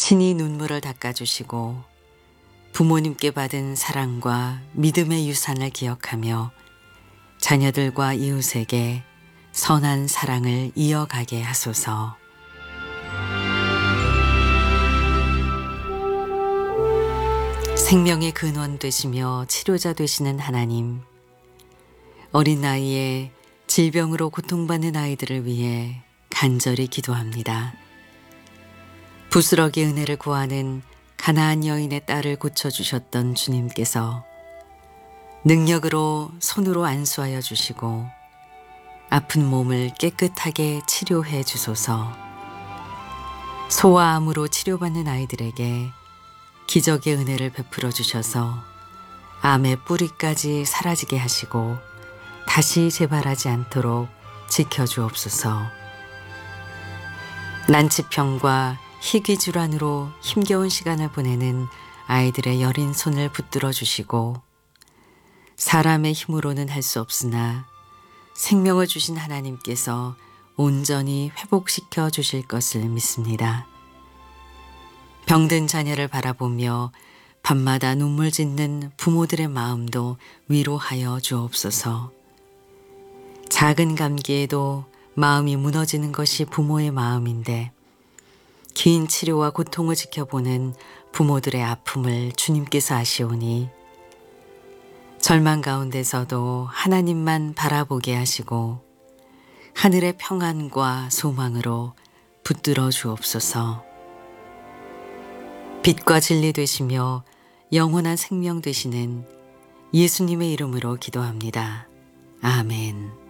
친히 눈물을 닦아주시고 부모님께 받은 사랑과 믿음의 유산을 기억하며 자녀들과 이웃에게 선한 사랑을 이어가게 하소서. 생명의 근원 되시며 치료자 되시는 하나님, 어린 나이에 질병으로 고통받는 아이들을 위해 간절히 기도합니다. 부스러기 은혜를 구하는 가나안 여인의 딸을 고쳐주셨던 주님께서 능력으로 손으로 안수하여 주시고 아픈 몸을 깨끗하게 치료해 주소서. 소아암으로 치료받는 아이들에게 기적의 은혜를 베풀어 주셔서 암의 뿌리까지 사라지게 하시고 다시 재발하지 않도록 지켜주옵소서. 난치병과 희귀질환으로 힘겨운 시간을 보내는 아이들의 여린 손을 붙들어 주시고 사람의 힘으로는 할 수 없으나 생명을 주신 하나님께서 온전히 회복시켜 주실 것을 믿습니다. 병든 자녀를 바라보며 밤마다 눈물 짓는 부모들의 마음도 위로하여 주옵소서. 작은 감기에도 마음이 무너지는 것이 부모의 마음인데 긴 치료와 고통을 지켜보는 부모들의 아픔을 주님께서 아시오니 절망 가운데서도 하나님만 바라보게 하시고 하늘의 평안과 소망으로 붙들어 주옵소서. 빛과 진리 되시며 영원한 생명 되시는 예수님의 이름으로 기도합니다. 아멘.